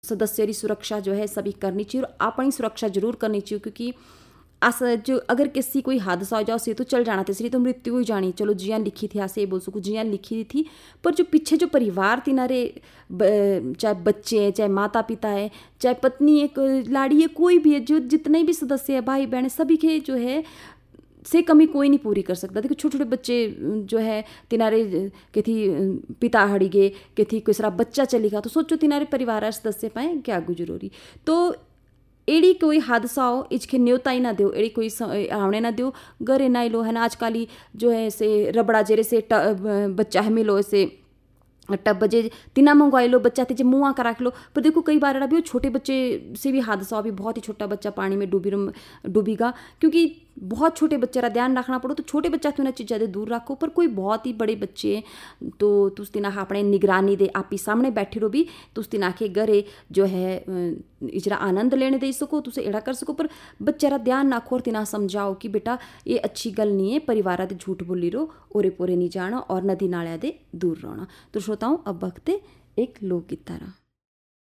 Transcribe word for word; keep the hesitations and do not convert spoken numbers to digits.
सदस्य की सुरक्षा जो है सभी करनी चाहिए और अपनी सुरक्षा जरूर करनी चाहिए, क्योंकि अस जो अगर किसी कोई हादसा हो जाओ से तो चल जाना तीसरी तो मृत्यु ही जानी, चलो जियां लिखी थी ऐसे बोल सकूँ जियां लिखी थी, पर जो पीछे जो परिवार तिनारे चाहे बच्चे हैं, चाहे माता पिता है, चाहे पत्नी एक लाड़ी है, कोई भी है, जो जितने भी सदस्य है, भाई बहन, सभी के जो है से कमी कोई नहीं पूरी कर सकता। देखो छोटे छोटे बच्चे जो है तिनारे के थी पिता हड़ी गए के थी कोई सारा बच्चा चली गया, तो सोचो तिनारे परिवार सदस्य पाए क्या गुजरोरी। तो एड़ी कोई हादसा हो इसके न्योता ही ना दो, एड़ी कोई आवने ना दो, घरे ना लो है ना। आजकल ही जो है से रबड़ा जेरे से बच्चा है मिलो से टब बजे तिना मंगवाई लो, बच्चा तीजे मुँह का रख लो। पर देखो कई बार भी छोटे बच्चे से भी हादसा हो, भी बहुत ही छोटा बच्चा पानी में डूबी डूबीगा, क्योंकि बहुत छोटे बच्चे का ध्यान रखना पड़ो। तो छोटे बच्चा तो उन्हें चीज़ ज़्यादा दूर रखो, पर कोई बहुत ही बड़े बच्चे हैं तो तुस दिन अपने निगरानी दे आप ही सामने बैठे रहो भी, तुस दिन आके घरे जो है इजरा आनंद लेने दे सको, तुसे एड़ा कर सको। पर बच्चे का ध्यान रखो और तिना समझाओ कि बेटा ये अच्छी गल नहीं है, परिवार दे झूठ बोली रहो, ओरे पोरे नहीं जाना और नदी नालिया दे दूर रहना। तो श्रोताओं अब वक्त एक लोकगीत तारा।